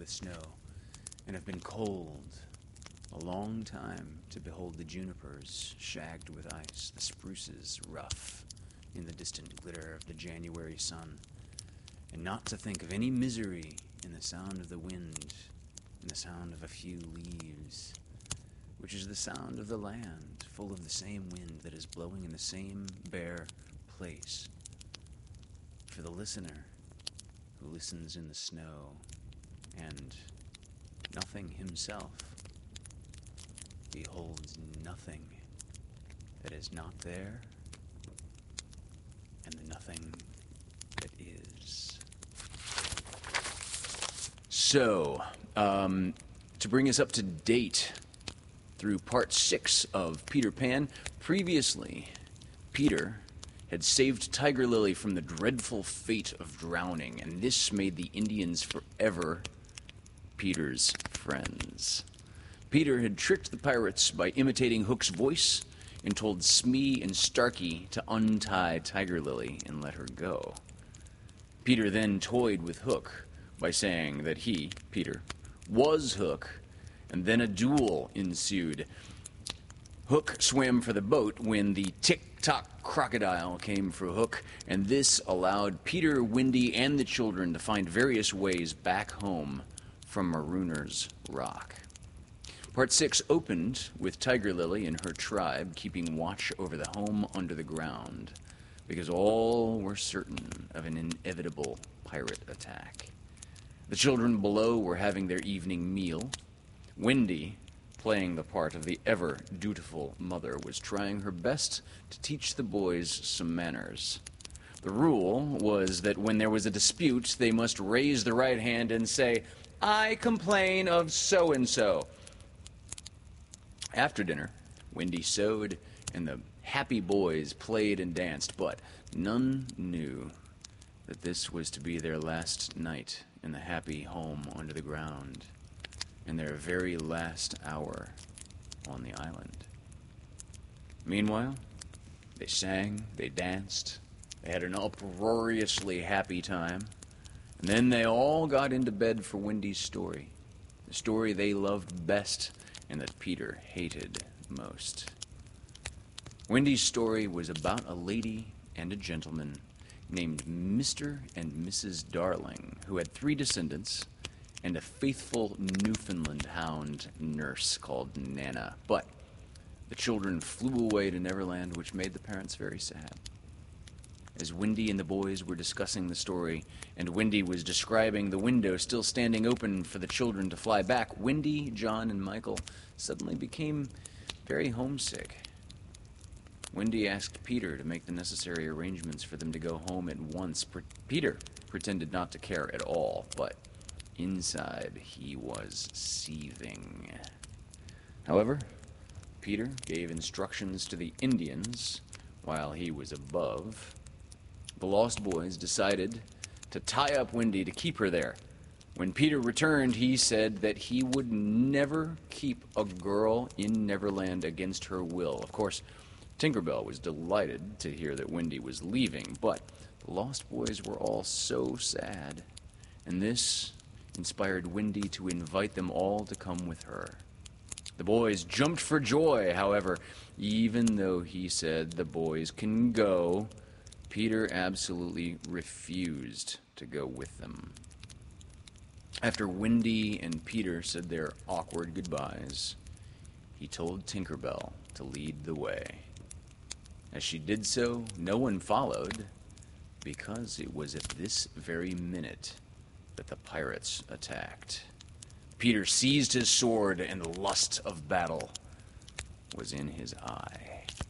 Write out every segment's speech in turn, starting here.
with snow, and have been cold a long time to behold the junipers shagged with ice, the spruces rough in the distant glitter of the January sun, and not to think of any misery in the sound of the wind, in the sound of a few leaves, which is the sound of the land, full of the same wind that is blowing in the same bare place. For the listener who listens in the snow, and nothing himself, beholds nothing that is not there, and the nothing that is. So, to bring us up to date through part 6 of Peter Pan, previously, Peter had saved Tiger Lily from the dreadful fate of drowning, and this made the Indians forever Peter's friends. Peter had tricked the pirates by imitating Hook's voice and told Smee and Starkey to untie Tiger Lily and let her go. Peter then toyed with Hook by saying that he, Peter, was Hook, and then a duel ensued. Hook swam for the boat when the tick-tock crocodile came for Hook, and this allowed Peter, Wendy, and the children to find various ways back home from Marooner's Rock. Part 6 opened with Tiger Lily and her tribe keeping watch over the home under the ground, because all were certain of an inevitable pirate attack. The children below were having their evening meal. Wendy, playing the part of the ever-dutiful mother, was trying her best to teach the boys some manners. The rule was that when there was a dispute, they must raise the right hand and say, "I complain of so-and-so." After dinner, Wendy sewed, and the happy boys played and danced, but none knew that this was to be their last night in the happy home under the ground, and their very last hour on the island. Meanwhile, they sang, they danced, they had an uproariously happy time, and then they all got into bed for Wendy's story, the story they loved best and that Peter hated most. Wendy's story was about a lady and a gentleman named Mr. and Mrs. Darling, who had 3 descendants and a faithful Newfoundland hound nurse called Nana. But the children flew away to Neverland, which made the parents very sad. As Wendy and the boys were discussing the story, and Wendy was describing the window still standing open for the children to fly back, Wendy, John, and Michael suddenly became very homesick. Wendy asked Peter to make the necessary arrangements for them to go home at once. Peter pretended not to care at all, but inside he was seething. However, Peter gave instructions to the Indians while he was above. The Lost Boys decided to tie up Wendy to keep her there. When Peter returned, he said that he would never keep a girl in Neverland against her will. Of course, Tinkerbell was delighted to hear that Wendy was leaving, but the Lost Boys were all so sad, and this inspired Wendy to invite them all to come with her. The boys jumped for joy, however, even though he said the boys can go, Peter absolutely refused to go with them. After Wendy and Peter said their awkward goodbyes, he told Tinkerbell to lead the way. As she did so, no one followed, because it was at this very minute that the pirates attacked. Peter seized his sword, and the lust of battle was in his eye.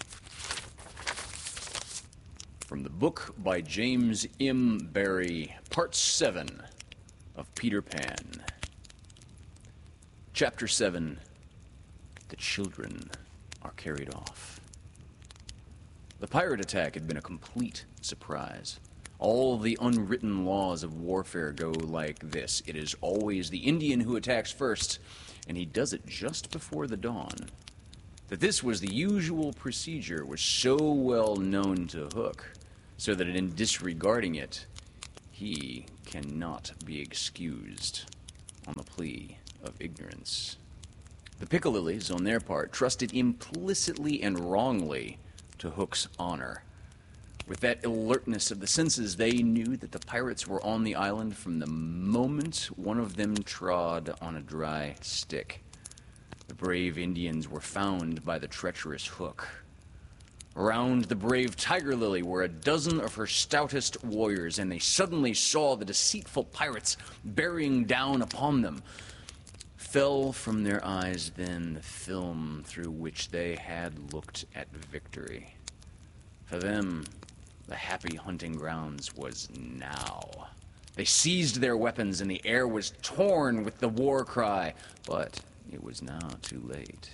From the book by James M. Barrie, Part 7 of Peter Pan. Chapter 7, The Children Are Carried Off. The pirate attack had been a complete surprise. All the unwritten laws of warfare go like this. It is always the Indian who attacks first, and he does it just before the dawn. That this was the usual procedure was so well known to Hook, so that in disregarding it, he cannot be excused on the plea of ignorance. The Piccalillis, on their part, trusted implicitly and wrongly to Hook's honor. With that alertness of the senses, they knew that the pirates were on the island from the moment one of them trod on a dry stick. The brave Indians were found by the treacherous Hook. Around the brave Tiger Lily were a dozen of her stoutest warriors, and they suddenly saw the deceitful pirates bearing down upon them. Fell from their eyes then the film through which they had looked at victory. For them, the happy hunting grounds was now. They seized their weapons, and the air was torn with the war cry, but it was now too late.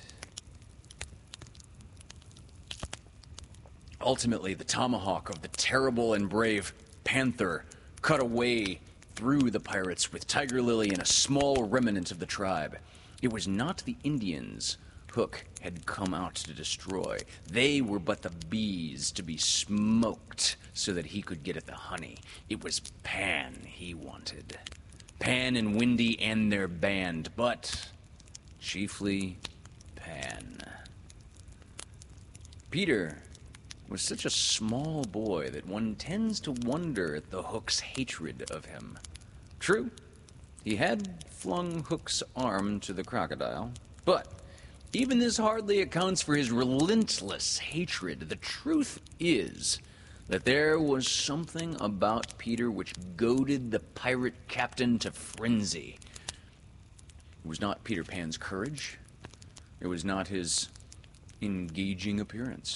Ultimately, the tomahawk of the terrible and brave Panther cut a way through the pirates with Tiger Lily and a small remnant of the tribe. It was not the Indians Hook had come out to destroy. They were but the bees to be smoked so that he could get at the honey. It was Pan he wanted. Pan and Windy and their band, but chiefly Pan. Peter was such a small boy that one tends to wonder at the Hook's hatred of him. True, he had flung Hook's arm to the crocodile, but even this hardly accounts for his relentless hatred. The truth is that there was something about Peter which goaded the pirate captain to frenzy. It was not Peter Pan's courage. It was not his engaging appearance.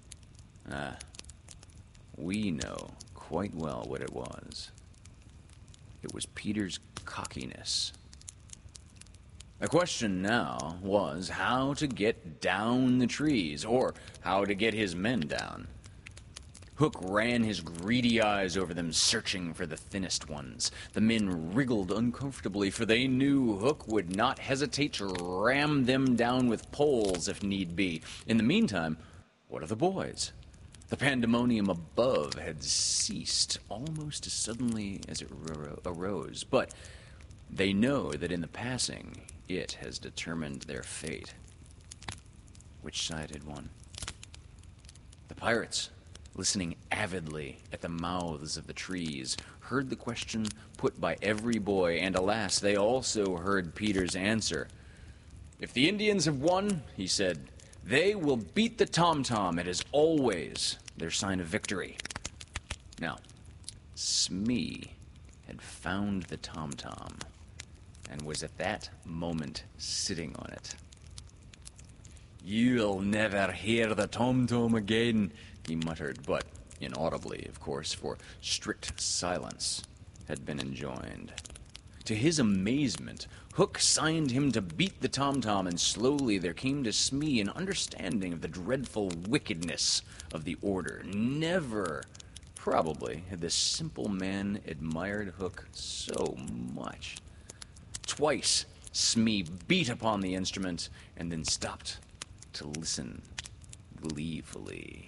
We know quite well what it was. It was Peter's cockiness. The question now was how to get down the trees, or how to get his men down. Hook ran his greedy eyes over them, searching for the thinnest ones. The men wriggled uncomfortably, for they knew Hook would not hesitate to ram them down with poles if need be. In the meantime, what of the boys? The pandemonium above had ceased almost as suddenly as it arose, but they know that in the passing, it has determined their fate. Which side had won? The pirates, listening avidly at the mouths of the trees, heard the question put by every boy, and alas, they also heard Peter's answer. If the Indians have won, he said, they will beat the tom-tom. It is always their sign of victory. Now, Smee had found the tom-tom and was at that moment sitting on it. You'll never hear the tom-tom again, he muttered, but inaudibly, of course, for strict silence had been enjoined. To his amazement, Hook signed him to beat the tom-tom, and slowly there came to Smee an understanding of the dreadful wickedness of the order. Never, probably, had this simple man admired Hook so much. Twice, Smee beat upon the instrument and then stopped to listen gleefully.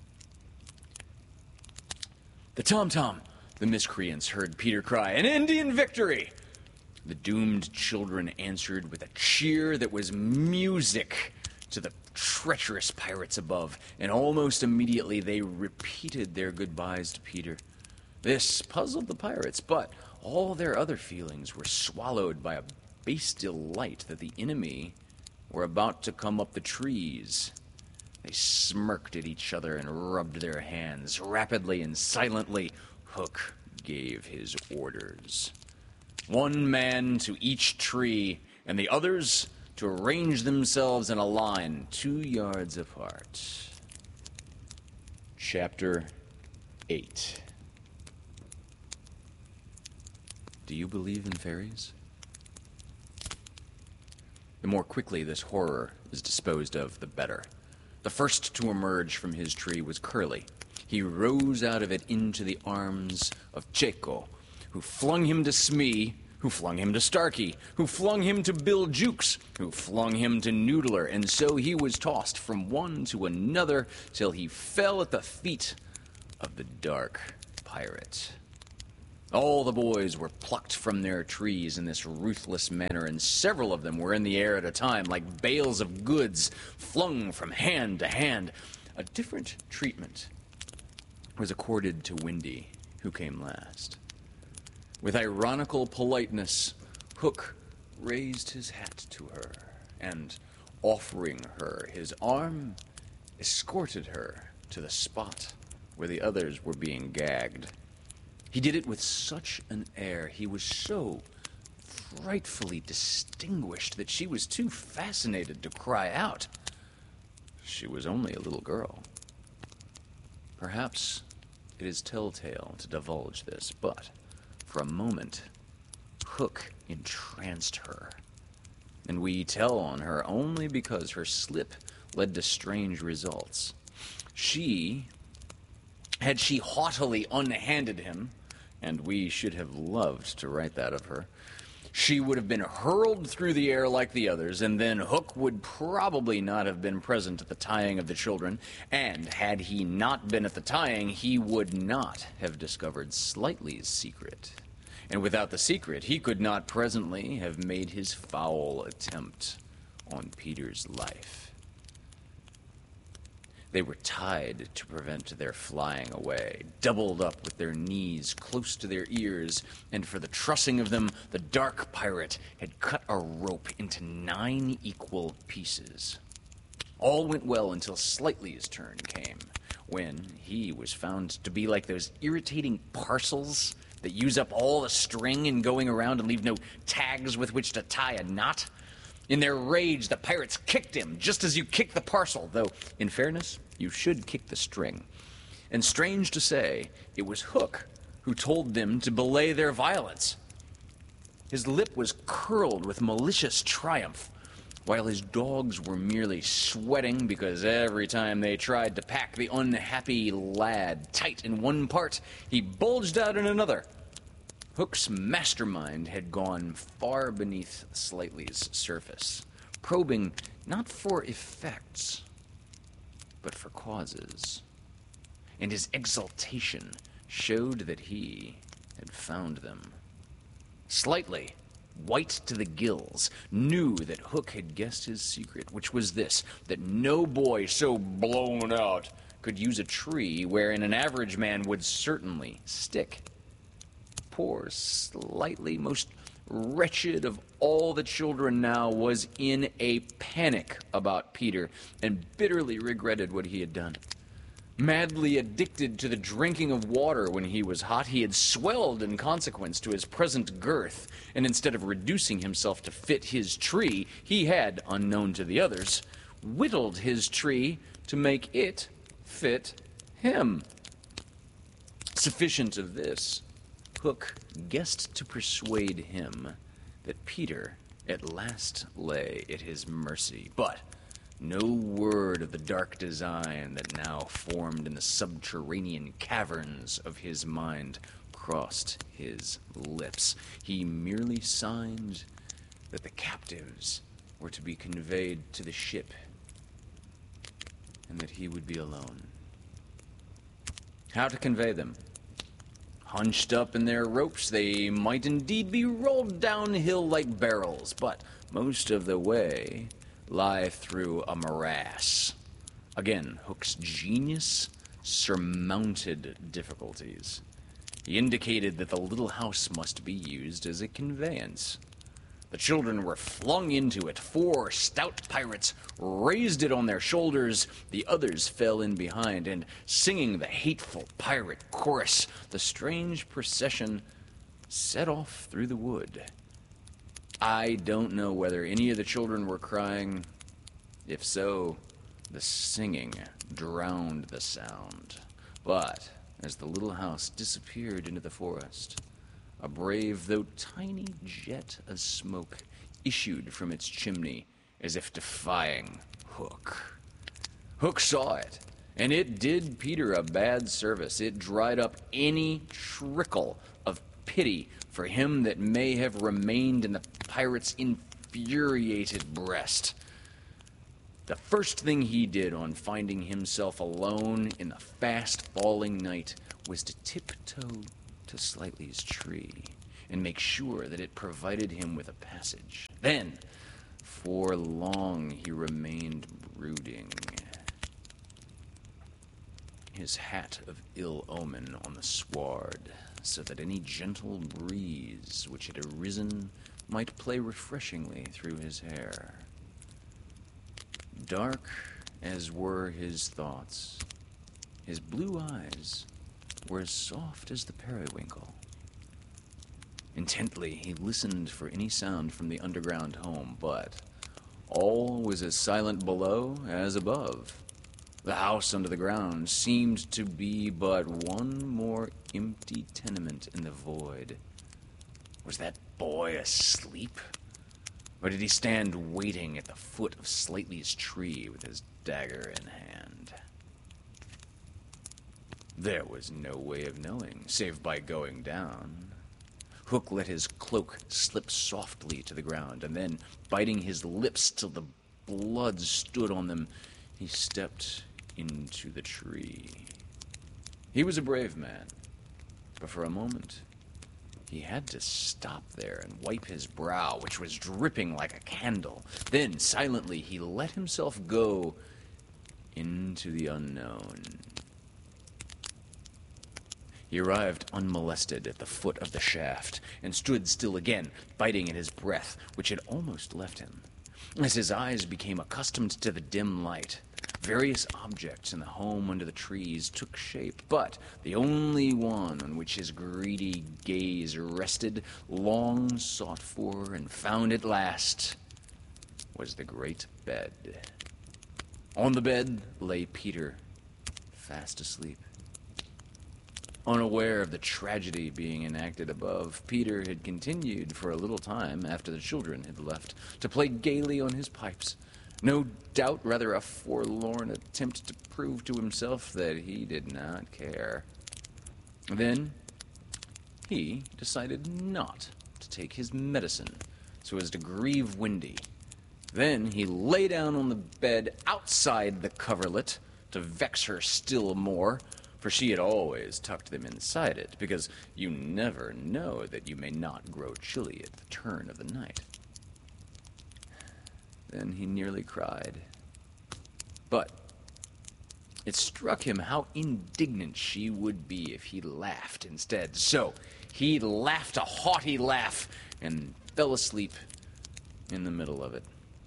The tom-tom, the miscreants heard Peter cry, an Indian victory! The doomed children answered with a cheer that was music to the treacherous pirates above, and almost immediately they repeated their goodbyes to Peter. This puzzled the pirates, but all their other feelings were swallowed by a base delight that the enemy were about to come up the trees. They smirked at each other and rubbed their hands. Rapidly and silently, Hook gave his orders. 1 man to each tree, and the others to arrange themselves in a line 2 yards apart. Chapter 8. Do you believe in fairies? The more quickly this horror is disposed of, the better. The first to emerge from his tree was Curly. He rose out of it into the arms of Cecco, who flung him to Smee, who flung him to Starkey, who flung him to Bill Jukes, who flung him to Noodler, and so he was tossed from one to another till he fell at the feet of the dark pirate. All the boys were plucked from their trees in this ruthless manner, and several of them were in the air at a time, like bales of goods flung from hand to hand. A different treatment was accorded to Windy, who came last. With ironical politeness, Hook raised his hat to her, and, offering her his arm, escorted her to the spot where the others were being gagged. He did it with such an air, he was so frightfully distinguished that she was too fascinated to cry out. She was only a little girl. Perhaps it is telltale to divulge this, but for a moment, Hook entranced her. And we tell on her only because her slip led to strange results. Had she haughtily unhanded him, and we should have loved to write that of her, she would have been hurled through the air like the others, and then Hook would probably not have been present at the tying of the children, and had he not been at the tying, he would not have discovered Slightly's secret. And without the secret, he could not presently have made his foul attempt on Peter's life. They were tied to prevent their flying away, doubled up with their knees close to their ears, and for the trussing of them, the dark pirate had cut a rope into 9 equal pieces. All went well until Slightly's turn came, when he was found to be like those irritating parcels that use up all the string in going around and leave no tags with which to tie a knot. In their rage, the pirates kicked him, just as you kick the parcel, though, in fairness, you should kick the string. And strange to say, it was Hook who told them to belay their violence. His lip was curled with malicious triumph, while his dogs were merely sweating because every time they tried to pack the unhappy lad tight in one part, he bulged out in another. Hook's mastermind had gone far beneath Slightly's surface, probing not for effects, but for causes. And his exultation showed that he had found them. Slightly, white to the gills, knew that Hook had guessed his secret, which was this, that no boy so blown out could use a tree wherein an average man would certainly stick. Poor Slightly, most wretched of all the children now, was in a panic about Peter and bitterly regretted what he had done. Madly addicted to the drinking of water when he was hot, he had swelled in consequence to his present girth, and instead of reducing himself to fit his tree, he had, unknown to the others, whittled his tree to make it fit him. Sufficient of this, Hook guessed to persuade him that Peter at last lay at his mercy, but no word of the dark design that now formed in the subterranean caverns of his mind crossed his lips. He merely signed that the captives were to be conveyed to the ship and that he would be alone. How to convey them? Hunched up in their ropes, they might indeed be rolled downhill like barrels, but most of the way lie through a morass. Again, Hook's genius surmounted difficulties. He indicated that the little house must be used as a conveyance. The children were flung into it. 4 stout pirates raised it on their shoulders. The others fell in behind, and singing the hateful pirate chorus, the strange procession set off through the wood. I don't know whether any of the children were crying. If so, the singing drowned the sound. But as the little house disappeared into the forest, a brave though tiny jet of smoke issued from its chimney as if defying Hook. Hook saw it, and it did Peter a bad service. It dried up any trickle of pity for him that may have remained in the pirate's infuriated breast. The first thing he did on finding himself alone in the fast-falling night was to tiptoe to Slightly's tree and make sure that it provided him with a passage. Then, for long, he remained brooding, his hat of ill omen on the sward, so that any gentle breeze which had arisen might play refreshingly through his hair. Dark as were his thoughts, his blue eyes were as soft as the periwinkle. Intently he listened for any sound from the underground home, but all was as silent below as above. The house under the ground seemed to be but one more empty tenement in the void. Was that boy asleep? Or did he stand waiting at the foot of Slightly's tree with his dagger in hand? There was no way of knowing, save by going down. Hook let his cloak slip softly to the ground, and then, biting his lips till the blood stood on them, he stepped into the tree. He was a brave man, but for a moment he had to stop there and wipe his brow, which was dripping like a candle. Then, silently, he let himself go into the unknown. He arrived unmolested at the foot of the shaft, and stood still again, biting at his breath, which had almost left him. As his eyes became accustomed to the dim light, various objects in the home under the trees took shape, but the only one on which his greedy gaze rested, long sought for and found at last, was the great bed. On the bed lay Peter, fast asleep. Unaware of the tragedy being enacted above, Peter had continued for a little time after the children had left to play gaily on his pipes. No doubt rather a forlorn attempt to prove to himself that he did not care. Then he decided not to take his medicine so as to grieve Wendy. Then he lay down on the bed outside the coverlet to vex her still more, for she had always tucked them inside it, because you never know that you may not grow chilly at the turn of the night. Then he nearly cried. But it struck him how indignant she would be if he laughed instead. So he laughed a haughty laugh and fell asleep in the middle of it.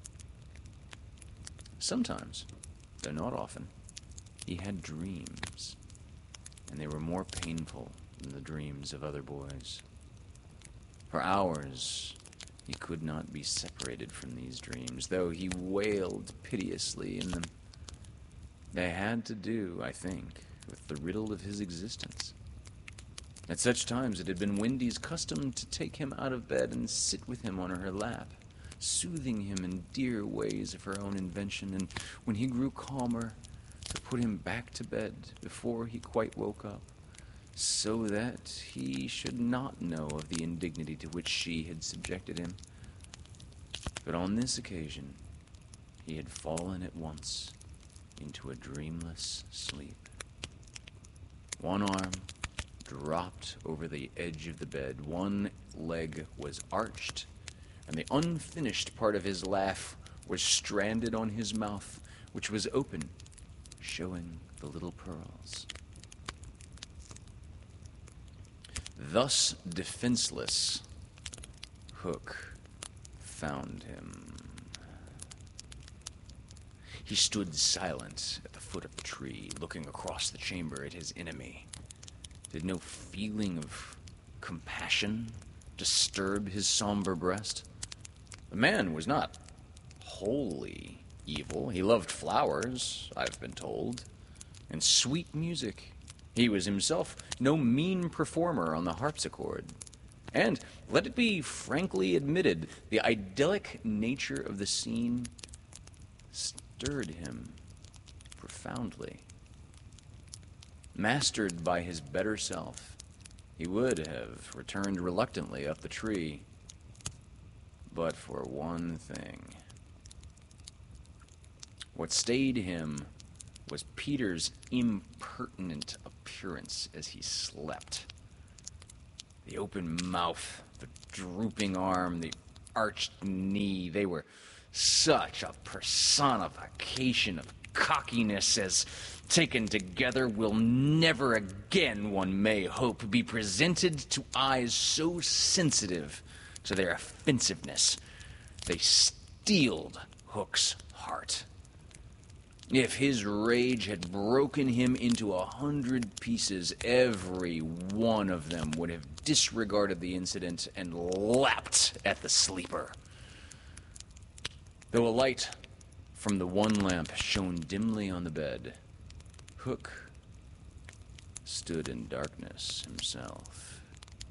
Sometimes, though not often, he had dreams, and they were more painful than the dreams of other boys. For hours he could not be separated from these dreams, though he wailed piteously in them. They had to do, I think, with the riddle of his existence. At such times it had been Wendy's custom to take him out of bed and sit with him on her lap, soothing him in dear ways of her own invention, and when he grew calmer, to put him back to bed before he quite woke up, so that he should not know of the indignity to which she had subjected him. But on this occasion, he had fallen at once into a dreamless sleep. One arm dropped over the edge of the bed, one leg was arched, and the unfinished part of his laugh was stranded on his mouth, which was open, showing the little pearls. Thus defenseless, Hook found him. He stood silent at the foot of the tree, looking across the chamber at his enemy. Did no feeling of compassion disturb his somber breast? The man was not wholly evil. He loved flowers, I've been told, and sweet music. He was himself no mean performer on the harpsichord. And, let it be frankly admitted, the idyllic nature of the scene stirred him profoundly. Mastered by his better self, he would have returned reluctantly up the tree, but for one thing. What stayed him was Peter's impertinent appearance as he slept. The open mouth, the drooping arm, the arched knee, they were such a personification of cockiness as, taken together, will never again, one may hope, be presented to eyes so sensitive to their offensiveness. They steeled Hook's heart. If his rage had broken him into 100 pieces, every one of them would have disregarded the incident and lapped at the sleeper. Though a light from the one lamp shone dimly on the bed, Hook stood in darkness himself.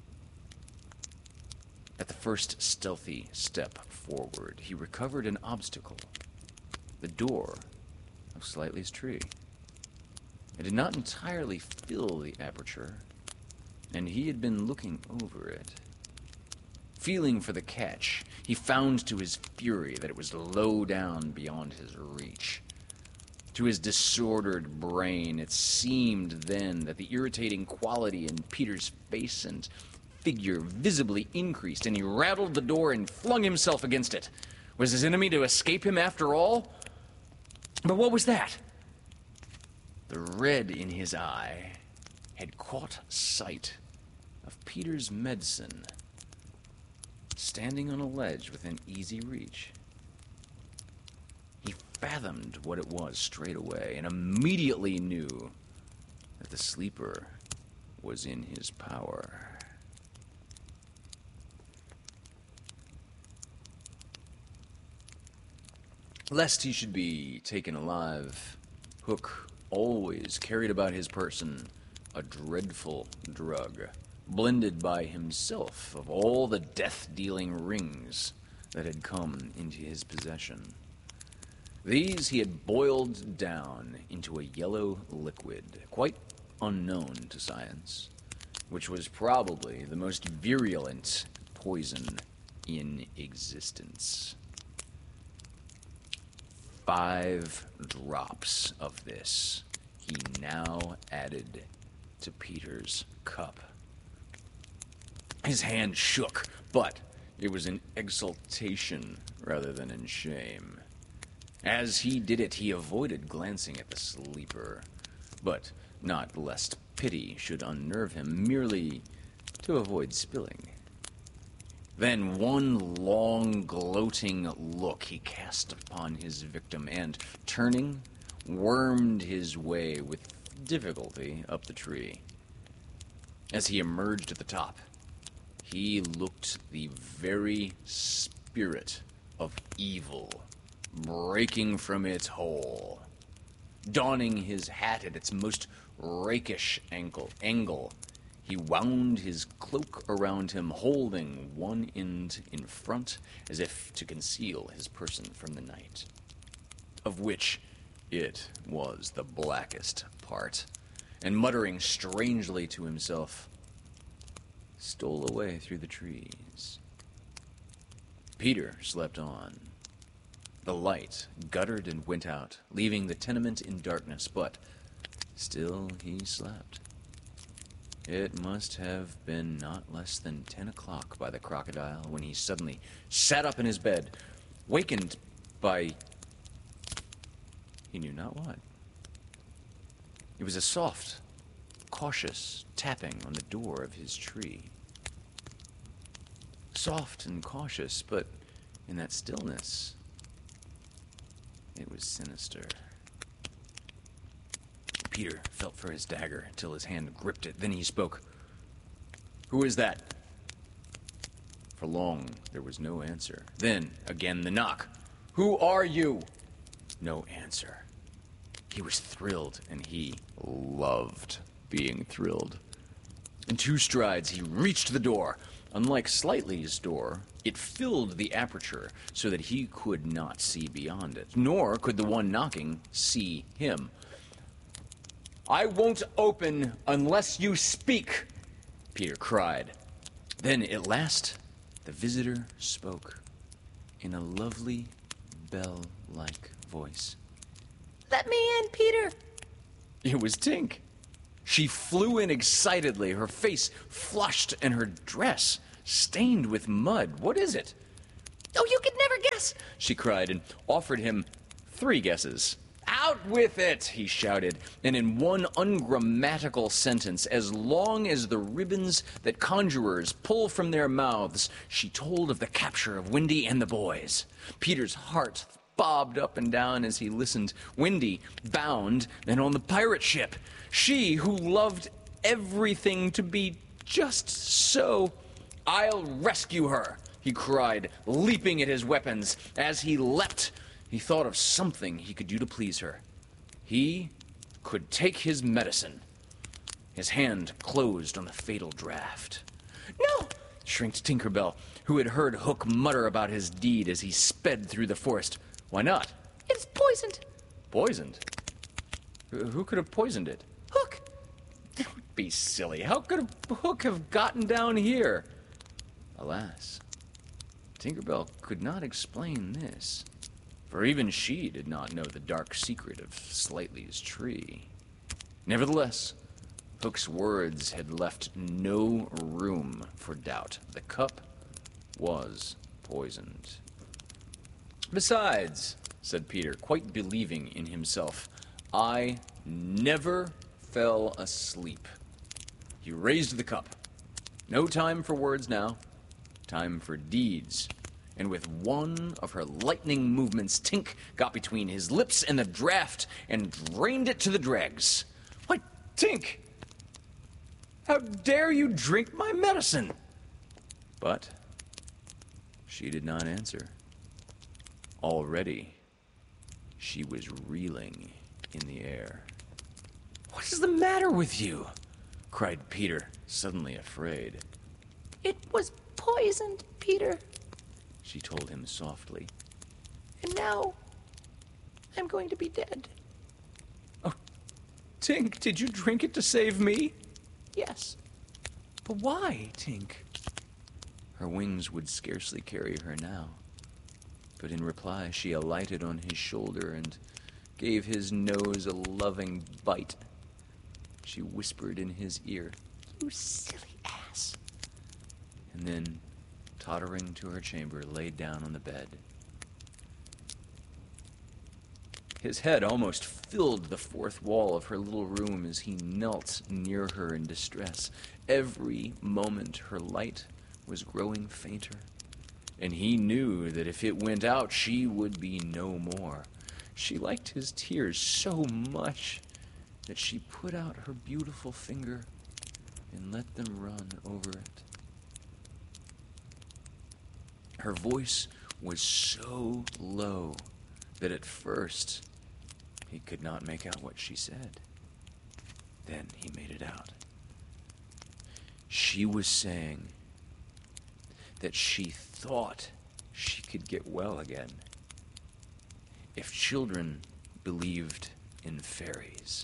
At the first stealthy step forward, he recovered an obstacle, the door of Slightly's tree. It did not entirely fill the aperture, and he had been looking over it. Feeling for the catch, he found to his fury that it was low down beyond his reach. To his disordered brain, it seemed then that the irritating quality in Peter's face and figure visibly increased, and he rattled the door and flung himself against it. Was his enemy to escape him after all? But what was that? The red in his eye had caught sight of Peter's medicine, standing on a ledge within easy reach. He fathomed what it was straight away and immediately knew that the sleeper was in his power. Lest he should be taken alive, Hook always carried about his person a dreadful drug, blended by himself of all the death-dealing rings that had come into his possession. These he had boiled down into a yellow liquid, quite unknown to science, which was probably the most virulent poison in existence. 5 drops of this he now added to Peter's cup. His hand shook, but it was in exultation rather than in shame. As he did it, he avoided glancing at the sleeper, but not lest pity should unnerve him, merely to avoid spilling. Then one long, gloating look he cast upon his victim, and, turning, wormed his way with difficulty up the tree. As he emerged at the top, he looked the very spirit of evil breaking from its hole. Donning his hat at its most rakish angle, he wound his cloak around him, holding one end in front as if to conceal his person from the night, of which it was the blackest part, and muttering strangely to himself, stole away through the trees. Peter slept on. The light guttered and went out, leaving the tenement in darkness, but still he slept. It must have been not less than 10 o'clock by the crocodile when he suddenly sat up in his bed, wakened by he knew not what. It was a soft, cautious tapping on the door of his tree. Soft and cautious, but in that stillness, it was sinister. Peter felt for his dagger until his hand gripped it. Then he spoke. "Who is that?" For long, there was no answer. Then, again, the knock. "Who are you?" No answer. He was thrilled, and he loved being thrilled. In 2 strides, he reached the door. Unlike Slightly's door, it filled the aperture so that he could not see beyond it, nor could the one knocking see him. "I won't open unless you speak," Peter cried. Then, at last, the visitor spoke in a lovely, bell-like voice. "Let me in, Peter." It was Tink. She flew in excitedly, her face flushed and her dress stained with mud. "What is it?" "Oh, you could never guess," she cried, and offered him 3 guesses. "Out with it," he shouted, and in one ungrammatical sentence, as long as the ribbons that conjurers pull from their mouths, she told of the capture of Wendy and the boys. Peter's heart bobbed up and down as he listened. Wendy, bound and on the pirate ship. She who loved everything to be just so. "I'll rescue her," he cried, leaping at his weapons. As he leapt, he thought of something he could do to please her. He could take his medicine. His hand closed on the fatal draft. "No!" shrieked Tinker Bell, who had heard Hook mutter about his deed as he sped through the forest. "Why not?" "It's poisoned." "Poisoned? Who could have poisoned it?" "Hook." "Don't be silly. How could Hook have gotten down here?" Alas, Tinker Bell could not explain this, for even she did not know the dark secret of Slightly's tree. Nevertheless, Hook's words had left no room for doubt. The cup was poisoned. "Besides," said Peter, quite believing in himself, "I never fell asleep." He raised the cup. No time for words now. Time for deeds. And with one of her lightning movements, Tink got between his lips and the draft and drained it to the dregs. "Why, Tink! How dare you drink my medicine?" But she did not answer. Already, she was reeling in the air. "What is the matter with you?" cried Peter, suddenly afraid. "It was poisoned, Peter," she told him softly. "And now I'm going to be dead." "Oh, Tink, did you drink it to save me?" "Yes." "But why, Tink?" Her wings would scarcely carry her now. But in reply, she alighted on his shoulder and gave his nose a loving bite. She whispered in his ear, "You silly ass," and then, tottering to her chamber, lay down on the bed. His head almost filled the fourth wall of her little room as he knelt near her in distress. Every moment her light was growing fainter, and he knew that if it went out, she would be no more. She liked his tears so much that she put out her beautiful finger and let them run over it. Her voice was so low that at first he could not make out what she said. Then he made it out. She was saying that she thought she could get well again if children believed in fairies.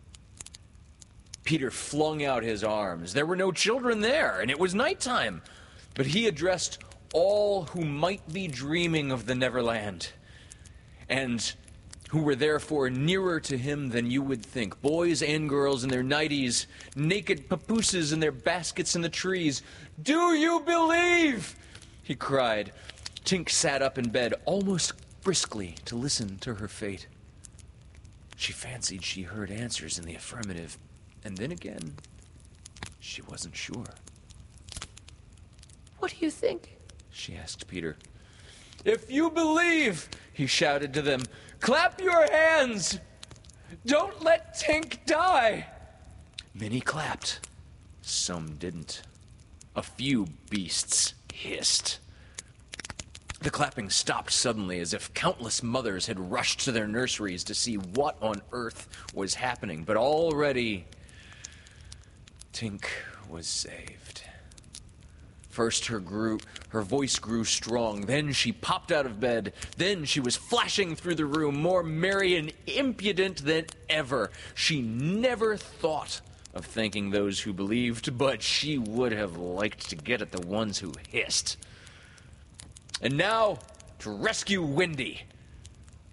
Peter flung out his arms. There were no children there, and it was nighttime. But he addressed all who might be dreaming of the Neverland, and who were therefore nearer to him than you would think. Boys and girls in their nighties, naked papooses in their baskets in the trees. "Do you believe?" he cried. Tink sat up in bed, almost briskly, to listen to her fate. She fancied she heard answers in the affirmative, and then again, she wasn't sure. "What do you think?" she asked Peter. "If you believe," he shouted to them, "clap your hands! Don't let Tink die!" Many clapped. Some didn't. A few beasts hissed. The clapping stopped suddenly, as if countless mothers had rushed to their nurseries to see what on earth was happening. But already, Tink was saved. First her voice grew strong, then she popped out of bed, then she was flashing through the room, more merry and impudent than ever. She never thought of thanking those who believed, but she would have liked to get at the ones who hissed. And now, to rescue Wendy.